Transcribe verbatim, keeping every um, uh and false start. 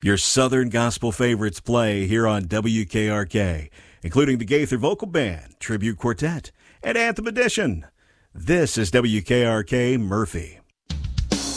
Your Southern Gospel favorites play here on W K R K, including the Gaither Vocal Band, Tribute Quartet, and Anthem Edition. This is W K R K Murphy.